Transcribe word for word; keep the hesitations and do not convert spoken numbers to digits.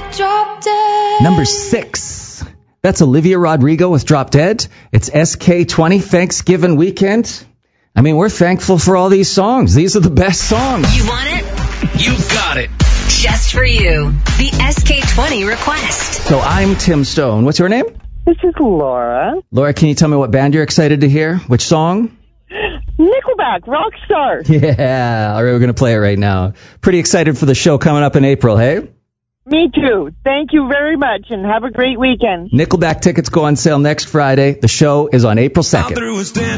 Drop Dead. Number six. That's Olivia Rodrigo with Drop Dead. It's S K twenty Thanksgiving weekend. I mean, we're thankful for all these songs. These are the best songs. You want it? You got it. Just for you. The S K twenty request. So I'm Tim Stone. What's your name? This is Laura. Laura, can you tell me what band you're excited to hear? Which song? Nickelback, Rockstar. Yeah. All right, we're going to play it right now. Pretty excited for the show coming up in April, hey? Me too. Thank you very much, and have a great weekend. Nickelback tickets go on sale next Friday. The show is on April second.